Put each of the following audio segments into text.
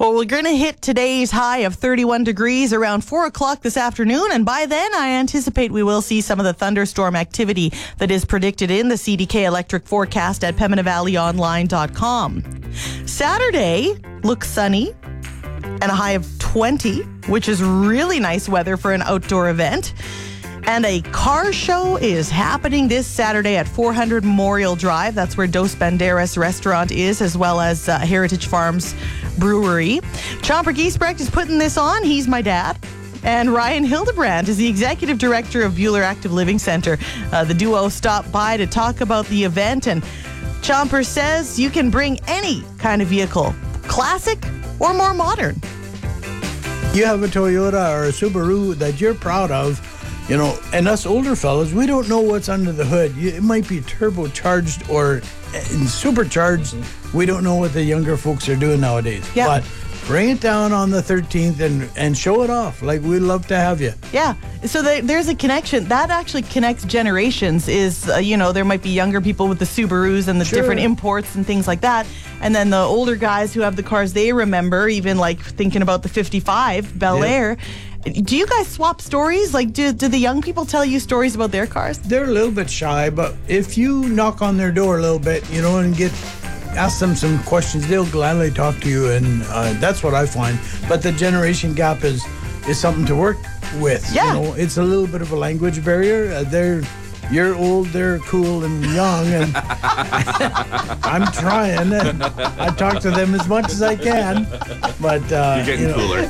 Well, we're going to hit today's high of 31 degrees around 4 o'clock this afternoon. And by then, I anticipate we will see some of the thunderstorm activity that is predicted in the CDK electric forecast at PembinaValleyOnline.com. Saturday looks sunny and a high of 20, which is really nice weather for an outdoor event. And a car show is happening this Saturday at 400 Memorial Drive. That's where Dos Banderas restaurant is, as well as Heritage Farms Brewery. Chomper Giesbrecht is putting this on. He's my dad. And Ryan Hildebrand is the executive director of Buhler Active Living Center. The duo stopped by to talk about the event. And Chomper says you can bring any kind of vehicle, classic or more modern. You have a Toyota or a Subaru that you're proud of. You know, and us older fellas, we don't know what's under the hood. It might be turbocharged or supercharged. We don't know what the younger folks are doing nowadays. Yeah. But bring it down on the 13th and show it off. Like, we'd love to have you. Yeah. So there's a connection. That actually connects generations is, there might be younger people with the Subarus and the different imports and things like that. And then the older guys who have the cars they remember, even like thinking about the 55 Bel Air. Do you guys swap stories? Like, do the young people tell you stories about their cars? They're a little bit shy, but if you knock on their door a little bit, and ask them some questions, they'll gladly talk to you, and that's what I find. But the generation gap is something to work with. Yeah. It's a little bit of a language barrier. You're old, they're cool and young, and I'm trying. And I talk to them as much as I can, but you're getting cooler.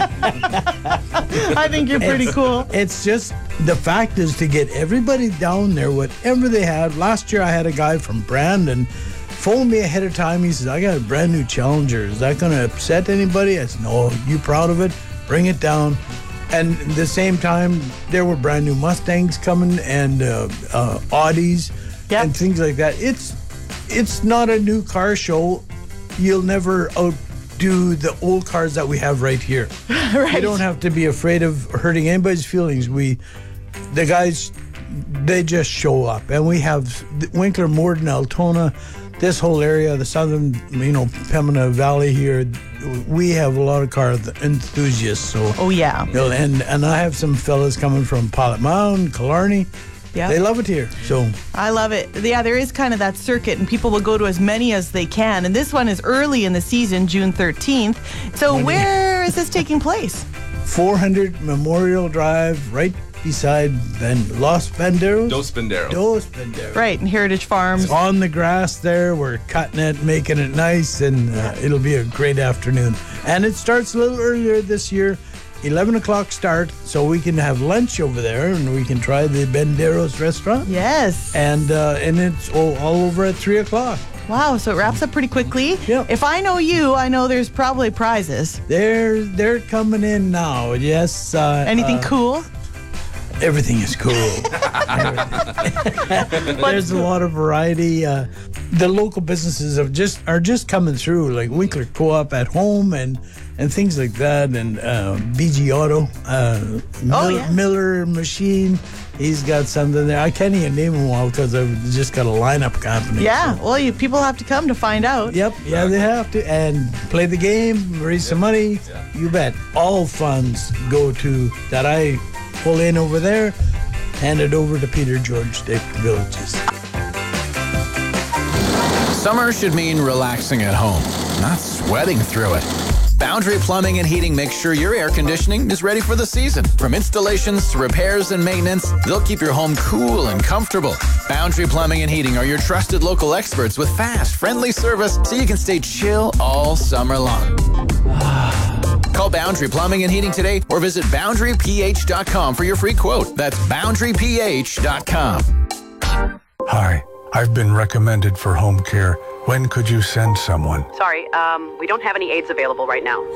I think you're pretty cool. It's just, the fact is to get everybody down there, whatever they have. Last year I had a guy from Brandon phone me ahead of time. He says, I got a brand new Challenger. Is that going to upset anybody? I said, no. You proud of it? Bring it down. And at the same time, there were brand new Mustangs coming and Audis and things like that. It's not a new car show. You'll never outdo the old cars that we have right here. Right. You don't have to be afraid of hurting anybody's feelings. The guys, they just show up. And we have Winkler, Morden, Altona, this whole area, the southern, Pembina Valley here. We have a lot of car enthusiasts. So, oh yeah, and I have some fellas coming from Pilot Mound, Killarney. Yeah, they love it here. So I love it. Yeah, there is kind of that circuit, and people will go to as many as they can. And this one is early in the season, June 13th. So where is this taking place? 400 Memorial Drive, right beside Dos Banderas. Dos Banderas. Dos Banderas. Right, in Heritage Farms. It's on the grass there. We're cutting it, making it nice, and it'll be a great afternoon. And it starts a little earlier this year, 11 o'clock start, so we can have lunch over there, and we can try the Banderos restaurant. Yes. And it's all over at 3 o'clock. Wow, so it wraps up pretty quickly. Yep. If I know you, I know there's probably prizes. They're coming in now, yes. Anything cool? Everything is cool. There's a lot of variety. The local businesses are just coming through, like Winkler Co-op at home and things like that, and BG Auto, Miller Machine. He's got something there. I can't even name them all because I've just got a lineup company. Yeah, so. Well, people have to come to find out. Yep, yeah, they have to. And play the game, raise some money. You bet. All funds go to that I pull in over there, hand it over to Peter George State Villages. Summer should mean relaxing at home, not sweating through it. Boundary Plumbing and Heating makes sure your air conditioning is ready for the season. From installations to repairs and maintenance, they'll keep your home cool and comfortable. Boundary Plumbing and Heating are your trusted local experts with fast, friendly service so you can stay chill all summer long. Call Boundary Plumbing and Heating today or visit BoundaryPH.com for your free quote. That's BoundaryPH.com. Hi, I've been recommended for home care. When could you send someone? Sorry, we don't have any aides available right now.